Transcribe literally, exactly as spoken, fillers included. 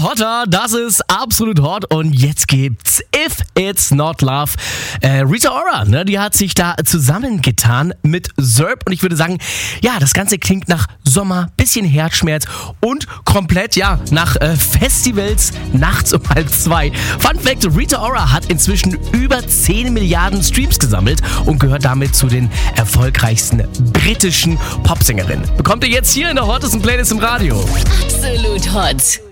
Hotter, das ist absolut hot und jetzt gibt's If It's Not Love. Äh, Rita Ora, ne, die hat sich da zusammengetan mit Zerb und ich würde sagen, ja, das Ganze klingt nach Sommer, bisschen Herzschmerz und komplett, ja, nach äh, Festivals nachts um halb zwei. Fun Fact, Rita Ora hat inzwischen über zehn Milliarden Streams gesammelt und gehört damit zu den erfolgreichsten britischen Popsängerinnen. Bekommt ihr jetzt hier in der hottesten Playlist im Radio. Absolut hot.